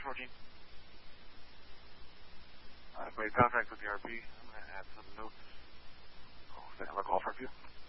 14. I've made contact with the RP. I'm going to add some notes. I'll stand on the call for a few.